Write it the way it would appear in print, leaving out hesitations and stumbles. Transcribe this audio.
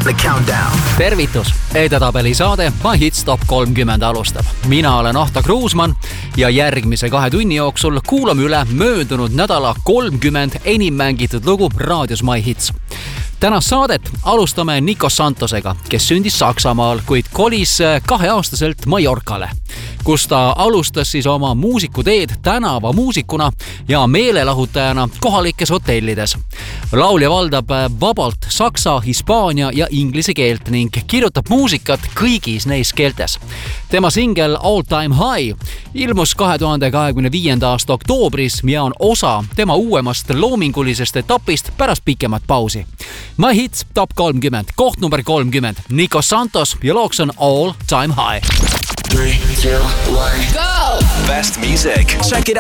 The Countdown. Tervitus! Edetabeli saade My Hits Top 30 alustab. Mina olen Ahto Kruusmann ja järgmise 2 tunni jooksul kuulame üle möödunud nädala 30 enim mängitud lugu raadios My Hits. Tänast saadet alustame Nikos Santosega, kes sündis Saksamaal, kuid kolis 2-aastaselt Mallorcale, kus ta alustas siis oma muusikuteed tänavamuusikuna ja meelelahutajana kohalikes hotellides. Laulja valdab vabalt saksa, hispaania ja inglise keelt ning kirjutab muusikat kõigis neis keeltes. Tema singel All Time High ilmus 2025. aasta oktoobris ja on osa tema uuemast loomingulisest etapist pärast pikemat pausi. My Hits Top 30, koht number 30, Nikos Santos ja looks on All Time High. 3, 2, 1, go! Best music. Check it